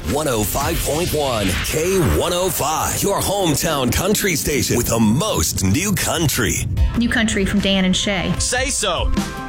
105.1 K105, your hometown country station with the most new country. New country from Dan and Shay. Say so.